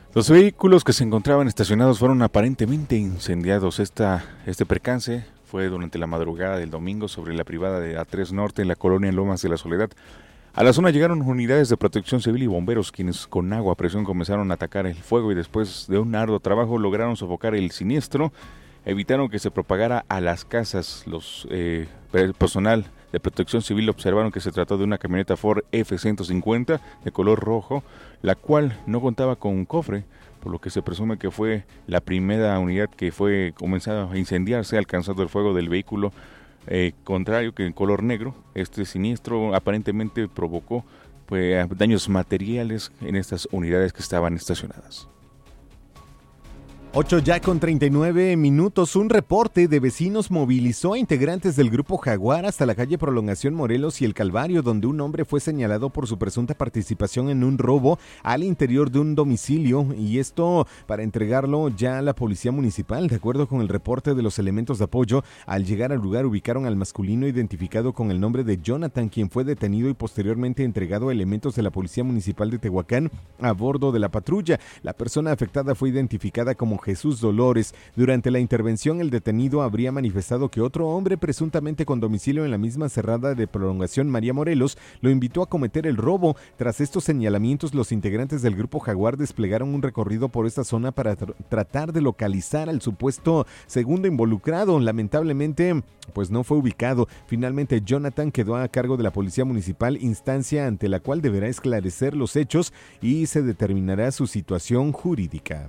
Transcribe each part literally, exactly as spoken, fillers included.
Los vehículos que se encontraban estacionados fueron aparentemente incendiados. Esta, este percance fue durante la madrugada del domingo sobre la privada de A tres Norte en la colonia Lomas de la Soledad. A la zona llegaron unidades de protección civil y bomberos, quienes con agua a presión comenzaron a atacar el fuego y después de un arduo trabajo lograron sofocar el siniestro. Evitaron que se propagara a las casas. Los eh, personal de protección civil observaron que se trató de una camioneta Ford F ciento cincuenta de color rojo, la cual no contaba con un cofre, por lo que se presume que fue la primera unidad que fue comenzada a incendiarse, alcanzando el fuego del vehículo eh, contrario, que en color negro. Este siniestro aparentemente provocó pues, daños materiales en estas unidades que estaban estacionadas. ocho ya con treinta y nueve minutos. Un reporte de vecinos movilizó a integrantes del grupo Jaguar hasta la calle Prolongación Morelos y el Calvario, donde un hombre fue señalado por su presunta participación en un robo al interior de un domicilio, y esto para entregarlo ya a la policía municipal. De acuerdo con el reporte de los elementos de apoyo, al llegar al lugar ubicaron al masculino identificado con el nombre de Jonathan, quien fue detenido y posteriormente entregado a elementos de la policía municipal de Tehuacán a bordo de la patrulla. La persona afectada fue identificada como Jesús Dolores. Durante la intervención, el detenido habría manifestado que otro hombre, presuntamente con domicilio en la misma cerrada de Prolongación María Morelos, lo invitó a cometer el robo. Tras estos señalamientos, los integrantes del grupo Jaguar desplegaron un recorrido por esta zona para tr- tratar de localizar al supuesto segundo involucrado. Lamentablemente, pues no fue ubicado. Finalmente, Jonathan quedó a cargo de la policía municipal, instancia ante la cual deberá esclarecer los hechos y se determinará su situación jurídica.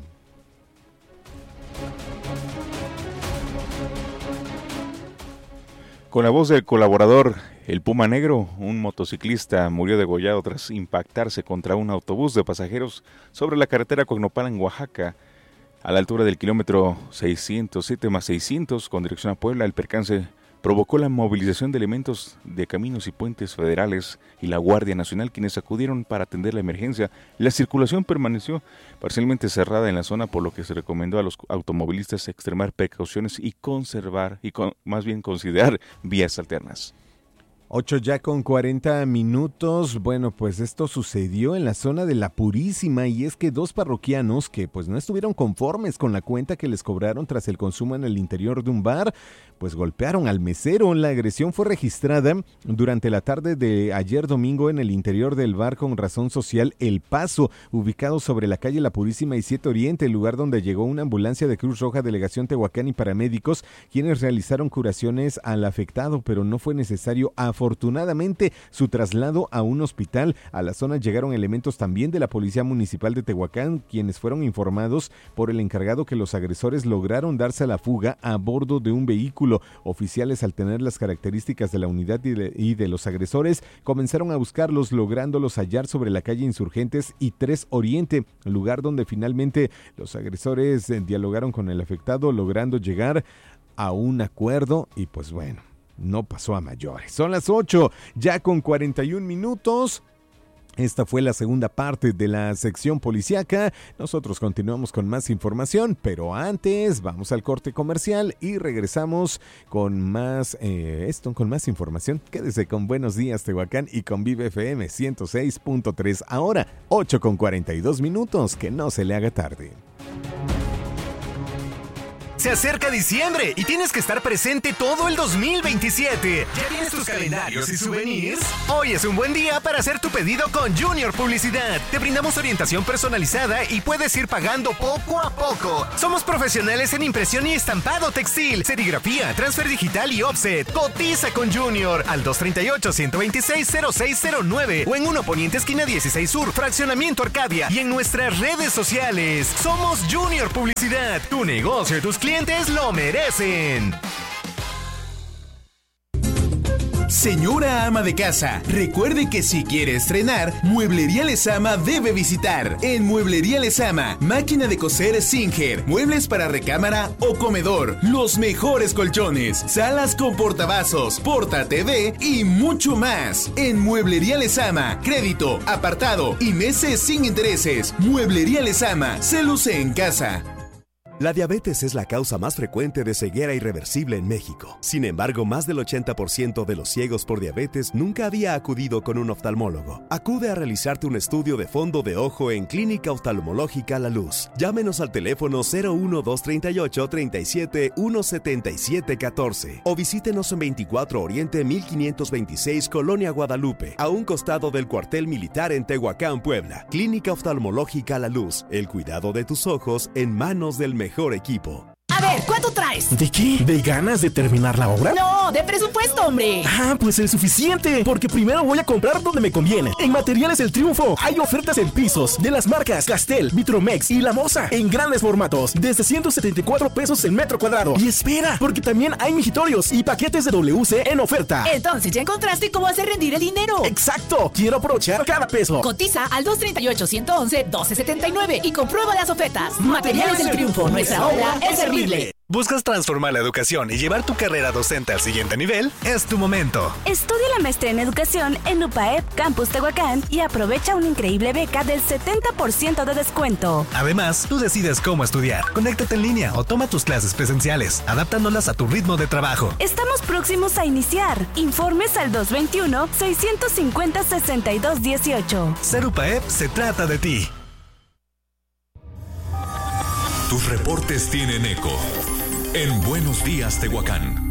Con la voz del colaborador El Puma Negro, un motociclista murió degollado tras impactarse contra un autobús de pasajeros sobre la carretera Coacnopala en Oaxaca, a la altura del kilómetro seiscientos siete más seiscientos con dirección a Puebla. El percance provocó la movilización de elementos de Caminos y Puentes Federales y la Guardia Nacional, quienes acudieron para atender la emergencia. La circulación permaneció parcialmente cerrada en la zona, por lo que se recomendó a los automovilistas extremar precauciones y conservar, y con, más bien considerar vías alternas. ocho ya con cuarenta minutos. Bueno, pues esto sucedió en la zona de La Purísima, y es que dos parroquianos que pues no estuvieron conformes con la cuenta que les cobraron tras el consumo en el interior de un bar, pues golpearon al mesero. La agresión fue registrada durante la tarde de ayer domingo en el interior del bar con razón social El Paso, ubicado sobre la calle La Purísima y siete Oriente, el lugar donde llegó una ambulancia de Cruz Roja, Delegación Tehuacán y paramédicos, quienes realizaron curaciones al afectado, pero no fue necesario a Afortunadamente, su traslado a un hospital. A la zona llegaron elementos también de la Policía Municipal de Tehuacán, quienes fueron informados por el encargado que los agresores lograron darse a la fuga a bordo de un vehículo. Oficiales, al tener las características de la unidad y de, y de los agresores, comenzaron a buscarlos, lográndolos hallar sobre la calle Insurgentes y tres Oriente, lugar donde finalmente los agresores eh, dialogaron con el afectado, logrando llegar a un acuerdo y pues bueno, no pasó a mayores. Son las ocho, ya con cuarenta y un minutos. Esta fue la segunda parte de la sección policíaca. Nosotros continuamos con más información, pero antes vamos al corte comercial y regresamos con más, eh, esto, con más información. Quédese con Buenos Días Tehuacán y con Vive F M ciento seis punto tres. Ahora, ocho con cuarenta y dos minutos, que no se le haga tarde. Se acerca diciembre y tienes que estar presente todo el dos mil veintisiete. ¿Ya tienes tus calendarios y souvenirs? Hoy es un buen día para hacer tu pedido con Junior Publicidad. Te brindamos orientación personalizada y puedes ir pagando poco a poco. Somos profesionales en impresión y estampado textil, serigrafía, transfer digital y offset. Cotiza con Junior al dos tres ocho, uno dos seis, cero seis cero nueve o en uno Poniente esquina dieciséis Sur, Fraccionamiento Arcadia, y en nuestras redes sociales. Somos Junior Publicidad. Tu negocio y tus clientes clientes lo merecen. Señora ama de casa, recuerde que si quiere estrenar, Mueblería Lezama debe visitar. En Mueblería Lezama, máquina de coser Singer, muebles para recámara o comedor, los mejores colchones, salas con portavasos, porta T V y mucho más. En Mueblería Lezama, crédito, apartado y meses sin intereses. Mueblería Lezama, se luce en casa. La diabetes es la causa más frecuente de ceguera irreversible en México. Sin embargo, más del ochenta por ciento de los ciegos por diabetes nunca había acudido con un oftalmólogo. Acude a realizarte un estudio de fondo de ojo en Clínica Oftalmológica La Luz. Llámenos al teléfono cero uno dos tres ocho, tres siete uno siete siete uno cuatro o visítenos en veinticuatro Oriente mil quinientos veintiséis, Colonia Guadalupe, a un costado del cuartel militar en Tehuacán, Puebla. Clínica Oftalmológica La Luz. El cuidado de tus ojos en manos del mejor equipo. A ver, ¿cuánto traes? ¿De qué? ¿De ganas de terminar la obra? No, de presupuesto, hombre. Ah, pues es suficiente, porque primero voy a comprar donde me conviene. En Materiales El Triunfo hay ofertas en pisos de las marcas Castel, Vitromex y La Moza en grandes formatos, desde ciento setenta y cuatro pesos el metro cuadrado. Y espera, porque también hay migitorios y paquetes de W C en oferta. Entonces ya encontraste cómo hacer rendir el dinero. Exacto, quiero aprovechar cada peso. Cotiza al dos tres ocho, uno once, doce setenta y nueve y comprueba las ofertas. Materiales El Triunfo, nuestra obra es servible. ¿Buscas transformar la educación y llevar tu carrera docente al siguiente nivel? Es tu momento. Estudia la maestría en educación en U P A E P Campus Tehuacán y aprovecha una increíble beca del setenta por ciento de descuento. Además, tú decides cómo estudiar. Conéctate en línea o toma tus clases presenciales, adaptándolas a tu ritmo de trabajo. Estamos próximos a iniciar. Informes al dos dos uno, seis cinco cero, seis dos uno ocho. Ser U P A E P se trata de ti. Tus reportes tienen eco en Buenos Días, Tehuacán.